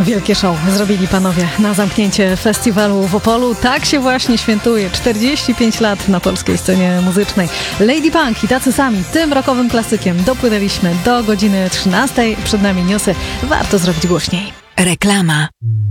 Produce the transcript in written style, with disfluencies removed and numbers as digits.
Wielkie show zrobili panowie na zamknięcie festiwalu w Opolu. Tak się właśnie świętuje 45 lat na polskiej scenie muzycznej. Lady Punk i tacy sami tym rockowym klasykiem dopłynęliśmy do godziny 13. Przed nami newsy. Warto zrobić głośniej. Reklama.